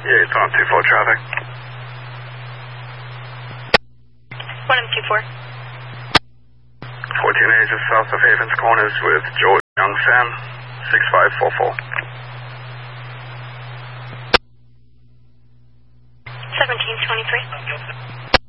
Yeah, it's on 2-4 traffic. 1M24. 14A just south of Havens Corners with George Young Sam, 6544. 1723.